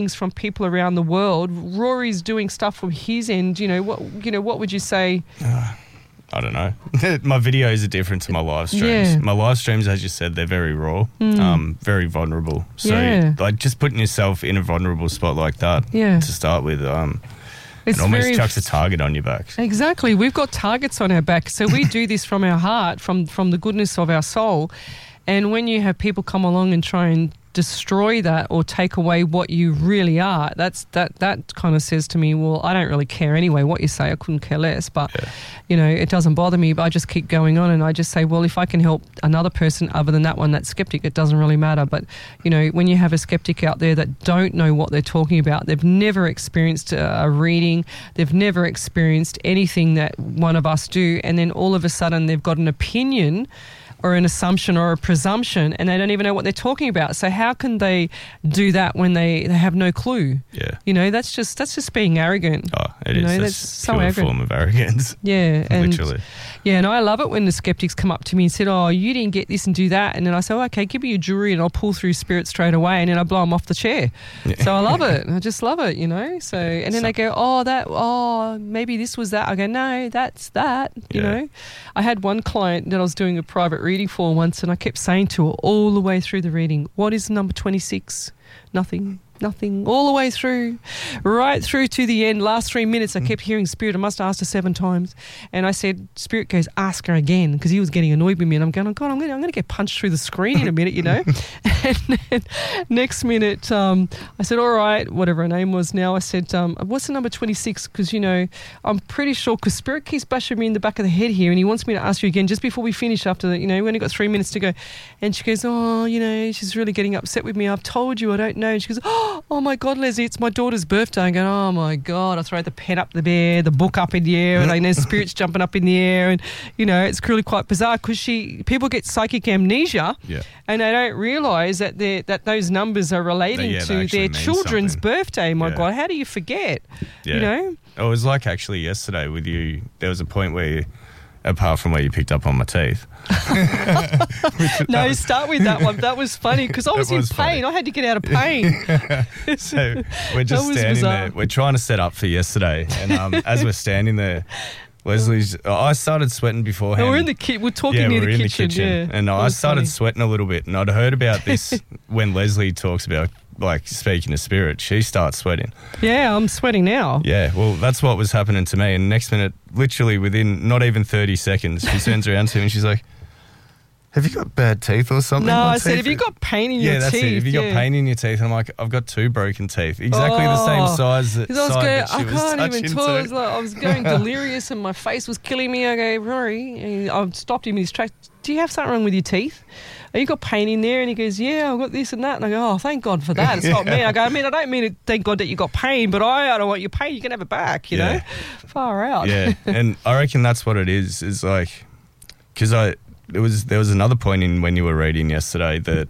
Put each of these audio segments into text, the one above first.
from people around the world. Rory's doing stuff from his end. What would you say? I don't know. My videos are different to my live streams. Yeah. My live streams, as you said, they're very raw, very vulnerable. So like just putting yourself in a vulnerable spot like that to start with, it almost chucks a target on your back. Exactly. We've got targets on our back. So we do this from our heart, from the goodness of our soul. And when you have people come along and try and destroy that or take away what you really are, that kind of says to me, well, I don't really care anyway what you say. I couldn't care less, but it doesn't bother me. But I just keep going on, and I just say, well, if I can help another person other than that one that's skeptic, it doesn't really matter. But when you have a skeptic out there that don't know what they're talking about, they've never experienced a reading, they've never experienced anything that one of us do, and then all of a sudden they've got an opinion or an assumption or a presumption, and they don't even know what they're talking about. So how can they do that when they have no clue? Yeah. That's just being arrogant. Oh, it is. That's so pure arrogant form of arrogance. Yeah. And literally. Yeah, and I love it when the skeptics come up to me and said, oh, you didn't get this and do that. And then I say, oh, okay, give me your jewelry and I'll pull through spirit straight away, and then I blow them off the chair. Yeah. So I love it. I just love it, So, and then they go, maybe this was that. I go, no, that's that, you know. I had one client that I was doing a private reading for once, and I kept saying to her all the way through the reading, what is number 26? Nothing, all the way through, right through to the end. Last 3 minutes, I kept hearing Spirit. I must have asked her 7 times. And I said, Spirit goes, ask her again, because he was getting annoyed with me. And I'm going, oh, God, I'm going to get punched through the screen in a minute, And then next minute, I said, all right, whatever her name was now. I said, what's the number 26? Because, I'm pretty sure, because Spirit keeps bashing me in the back of the head here, and he wants me to ask you again just before we finish after the, we only got 3 minutes to go. And she goes, oh, she's really getting upset with me. I've told you I don't know. And she goes, oh my God, Leslie, it's my daughter's birthday. I'm going, oh my God. I throw the pen up the air, the book up in the air, and there's spirits jumping up in the air. And, it's really quite bizarre, because people get psychic amnesia and they don't realise that those numbers are relating to their children's birthday. My God, how do you forget? It was like actually yesterday with you, there was a point where apart from where you picked up on my teeth. No, start with that one. That was funny, because I was in pain. I had to get out of pain. So we're just standing there. We're trying to set up for yesterday. And as we're standing there, I started sweating beforehand. No, we're in the kitchen. We're talking near the kitchen. Yeah. And I started sweating a little bit. And I'd heard about this when Leslie talks about, like, speaking to spirit. She starts sweating. Yeah, I'm sweating now. Yeah, well, that's what was happening to me. And next minute, literally within not even 30 seconds, she turns around to me and she's like, have you got bad teeth or something? No, I said, have you got pain in your teeth? Yeah, that's it. Have you got pain in your teeth? And I'm like, I've got 2 broken teeth. Exactly the same size that I can't even talk. I was going delirious and my face was killing me. I go, Rory, and I stopped him in his tracks. Do you have something wrong with your teeth? Have you got pain in there? And he goes, yeah, I've got this and that. And I go, oh, thank God for that. It's not me. I go, I don't mean to thank God that you got pain, but I don't want your pain. You can have it back, you know? Far out. Yeah, and I reckon that's what it is like, because there was another point in when you were reading yesterday that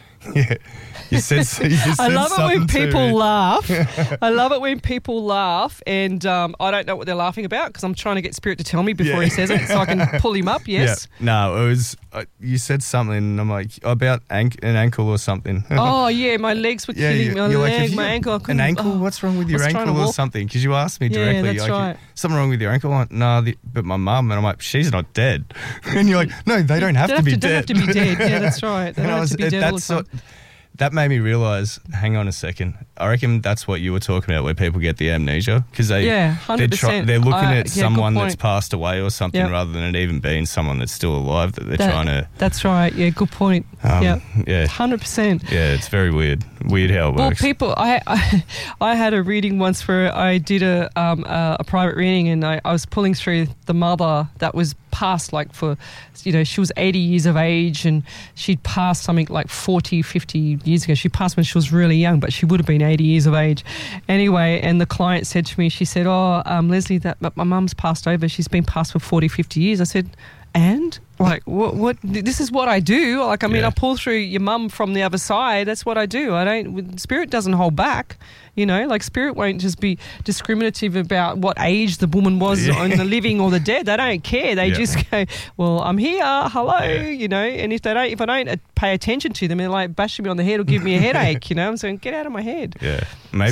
you said I love it when people laugh. I love it when people laugh, and I don't know what they're laughing about, because I'm trying to get Spirit to tell me before he says it so I can pull him up. Yes. Yeah. No, it was you said something, and I'm like, about an ankle or something. Oh yeah, my legs were killing me. My ankle. An ankle? What's wrong with your ankle or something? Because you asked me directly. Yeah, that's right. Something wrong with your ankle? Like, no, but my mum. And I'm like, she's not dead. And you're like, no, they don't have to be dead. They don't have to be dead. Yeah, that's right. They don't have to be dead all the time. That made me realise, hang on a second, I reckon that's what you were talking about, where people get the amnesia. Because 100%. They're looking at someone that's passed away or something rather than it even being someone that's still alive that they're trying to... That's right, yeah, good point. Yeah, 100%. Yeah, it's very weird. Weird how it works. Well, people, I had a reading once where I did a private reading, and I was pulling through the mother that was passed, like, for, she was 80 years of age, and she'd passed something like 40, 50 years ago. She passed when she was really young, but she would have been 80 years of age. Anyway, and the client said to me, she said, Leslie, that my mum's passed over. She's been passed for 40, 50 years. I said, and like what this is what I do. Like, I mean, I pull through your mum from the other side. That's what I do. Spirit doesn't hold back, you know, like Spirit won't just be discriminative about what age the woman was on the living or the dead. They don't care. They just go, well, I'm here, hello, you know, and if I don't pay attention to them, they're like bashing me on the head or give me a headache, you know. I'm saying, get out of my head. Yeah.